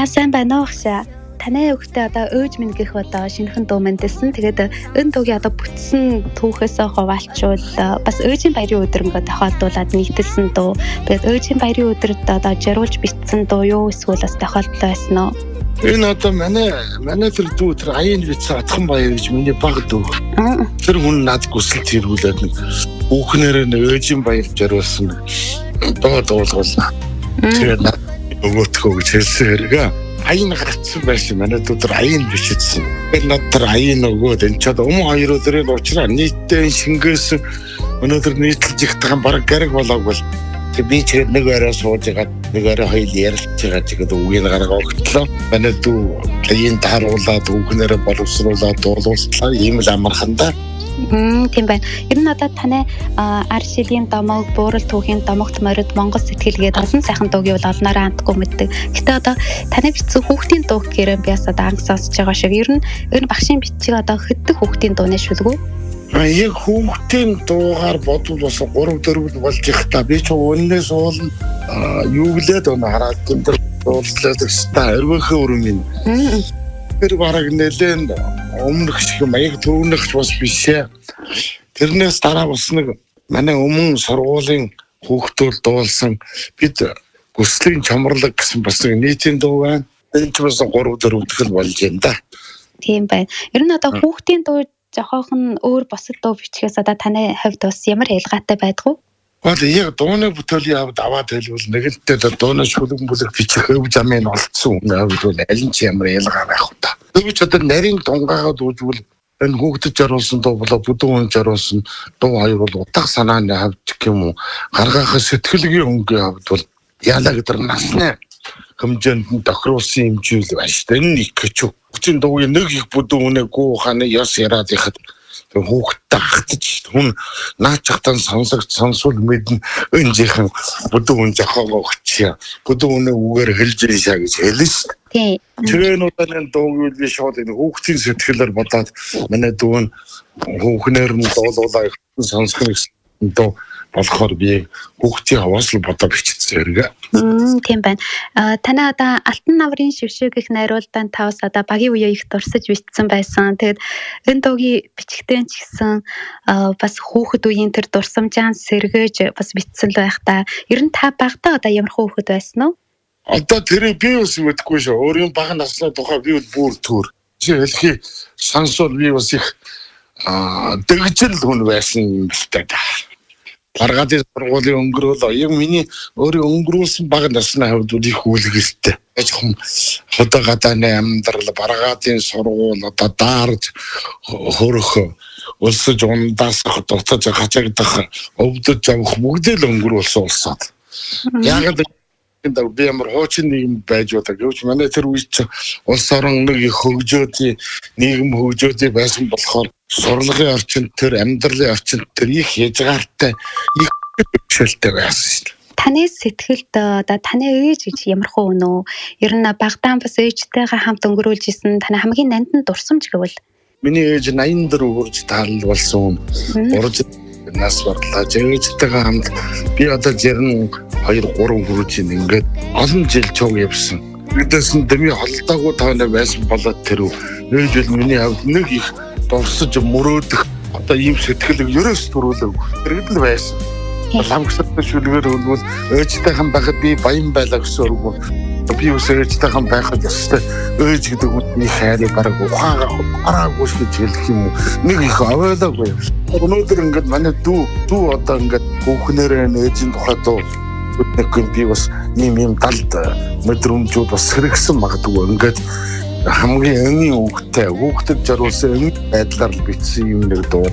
сайн байна уу хшаа. Танай өгтөө одоо өөж минь гэх одоо шинэхэн дуу мэндэлсэн. Тэгээд энэ дуугийн одоо бүтсэн түүхээсээ хуваалчвал бас өөжийн баярын өдөр ингээд тохиолдуулаад нийтэлсэн дуу. Тэгээд өөжийн баярын өдөрт одоо жаруулж бичсэн дуу юу эсвэл бас тохиолдол байсан уу? Энэ одоо манай тэр дүү тэр аян бицсэн Атхан баяр гэж миний баг дүү. Тэр хүн над гүсэлт хэрүүлээд бүхнээр нь өөжийн баяр жаруулсан дуу дуулгуулна. Тэгээд нөгөөтгөө гэж хэлсэн хэрэгээ. Аян гарцсан байсан манай дүү тэр аян бичсэн. Тэгээд над тэр аян нөгөөд энэ ч одоо хоёр өдрийн уучраа нийтдээ шингээсэн өнөөдөр нийтлж ихтэйгэн бараг гараг болоогүй. Тэг би ч нэг орой сууж байгаа нэг орой хоёул ярилж байгаа ч гэдэг үгийг гаргаа өгтлөө. Манай дүү аян тааруулаад үгнээрээ боловсруулаад дуулуулсан ийм л амархандаа. Тийм байна. Ер нь одоо таны ар шилийн домог, буурал түүхийн домогт морид Монгол сэтгэлгээд олон сайхан дууг бол олноороо антгүй мэддэг. Гэтэ одоо таны бичсэн хүүхдийн дуу гэхээр би бас одоо анх сонсож байгаа шиг ер нь багшийн бичиг одоо хэдэн хүүхдийн дууны шүлгүү? Яг хүүхдийн дуугаар бодвол бас 3-4 болж их та би ч өнөөс уулна юу гэлээд өнө хараад гэмтэр дуулслаад өстой өргөхөө өрмийн. Тэр бараг нэлээд өмнөх шиг маяг төвнөгч бас бишээ. Тэрнээс дараа бас нэг манай өмнө сургуулийн хүүхдүүд дуулсан бид гүслийн чамрлаг гэсэн бас нэг нийтийн дуу байна. Энэ ч бас 3-4 төгөл болж байна да. Тийм байна. Ер нь одоо хүүхдийн дуу жохоохон өөр босод дуу бичгээс одоо таны хувьд бас ямар ялгаатай байдгүй? Яг дууны бүтээлийн аваад хэлбэл нэгэнтээ дууны шүлэг бичих өв замын олдсон хүн аваад аль ч ямар ялгаа байх уу та. Тэгвэл одоо нарийн дунгаагаад үзвэл энэ хүүхдэд жаруулсан дуу болоо бүдүүн жаруулсан дуу хоёр бол утга санааны хавьд юм уу гаргахаа сэтгэлгийн өнгө хавьд бол яалаа гэдэг насны хэмжээнд тохируулсан хэмжүүл байна шүү дээ. Энэ их ч хүчин дуугийн нэг их бүдүүнээ гоо ханы яс яраад ихад хүүхдтэй хатж хүн наачхтан сонсвол мэднэ өнжийнхэн бүдүүн жахаага өгчээ. Бүдүүнээ үгээр хэлж ийшаа гэж хэлнэ шүү дээ. Тэрнүүдийн дууг би шууд энэ хүүхдийн сэтгэлээр бодоод манай дүү нь хүүхнээр нь дуулуулаа сонсох гэсэн дуу болохоор би хүүхдийн хаваас л бодоод бичсэн хэрэг. Тийм байна. Танай одоо Алтан намрын шившээ гэх найруулдаанд тавс одоо багийн үеэ их дурсаж бичсэн байсан. Тэгээд энэ дуугийн бичгтэн ч гэсэн бас хүүхэд үеийн тэр дурсамжаан сэргээж бас бичсэн л байх та. Ер нь та багтаа одоо ямар хүүхэд байсан уу? Одоо тэрийг би бас мэдгүй шүү. Өөрийн бага насны тухай би бүр төр. Хэлхий сонсвол би бас их дэгжил хүн байсан юм л та. Баргадын сургуулийн өнгөрөөл яг миний өөрийн өнгөрүүлсэн бага насны хувьд их үлгэлтэй. Ажихм одоо гадааны амьдрал баргадын сургууль одоо даарж хөрөх улсаж ундаасах дотоод хачагдах өвдөж авах бүгдээ л өнгөрүүлсэн улсаад. Яг энэ би ямар хуучин нийгэм байж байгаа гэвч манай тэр үед улс орон нэг их хөгжөөдийн нийгэм хөгжөөдийн байсан болохоор сурлагын орчинд тэр амьдралын орчинд тэр их хязгаартай их хөвшөлтэй байсан шүү дээ. Таны сэтгэлд одоо таны ээж гэж ямар хөө өнөө? Ер нь багтаан бас ээжтэйгээ хамт өнгөрүүлж исэн таны хамгийн нандин дурсамж гэвэл? Миний ээж 84 хүрч таалал болсон. Урж нас барлаа. Ээжтэйгээ хамт би одоо 62-3 хүрч ингээд олон жил чог явсан. Бидээс нь дэми холдоогүй тооны байсан болоод тэр ээж бол миний хувьд нэг их дурсаж мөрөөдөх одоо ийм сэтгэл ерөөс төрүүлэв. Тэр л байсан. Ламгстай шүлгээр хөлбөл ээжтэйхэн байхад би баян байлаа гэсэн үг. Би ус ээжтэйхэн байхад ёстой ээж гэдэг үгний хайрыг бараг ухаагүй гэж хэлэх юм уу. Нэг их аваалаагүй. Өнөөдөр ингээд манай дүү одоо ингээд хүүхнэрээ ээжийн тухай дуу үтгэн би бас ийм далд мэдрэмжүүд бас сэргсэн магадгүй ингээд хамгийн өнгийн хүүхдэд жаруулсан байдлаар л бичсэн юм нэг дуу.